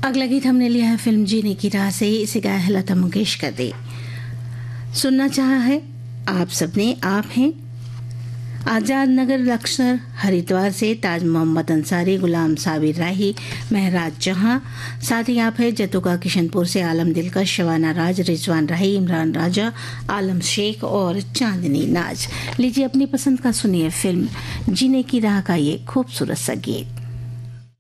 अगला गीत हमने लिया है फिल्म जीने की राह से। इसे गाया है लता मंगेशकर दे। सुनना चाहा है आप सबने। आप हैं आज़ाद नगर लक्ष्मण हरिद्वार से ताज मोहम्मद अंसारी, गुलाम साबिर राही, महराज जहां। साथ ही आप है जतुका किशनपुर से आलम दिलकश, शवाना राज, रिजवान राही, इमरान राजा, आलम शेख और चांदनी नाज। लीजिए अपनी पसंद का सुनिए फिल्म जीने की राह का ये खूबसूरत सा गीत।